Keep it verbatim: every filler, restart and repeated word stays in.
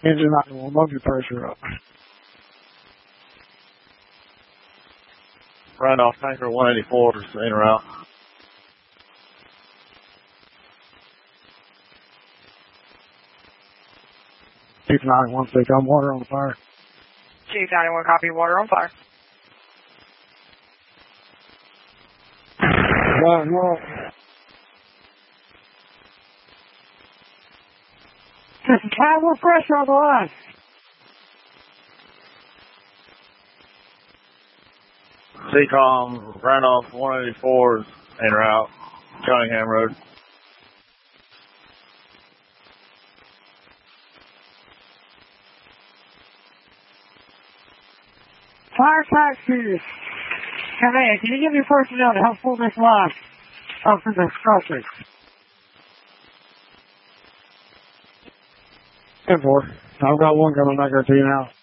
Engine not going to bump your pressure up. Randolph Tanker one eighty-four is en route. Chief ninety-one, stay calm, water on the fire. Chief ninety-one, copy, water on fire. Line, roll. Just a tad more pressure on the line. C COM, Randolph one eighty-four is en route, Cunningham Road. Fire taxi. Command, can you give me personnel to help pull this line up to the structure? ten four. I've got one coming back there to you now.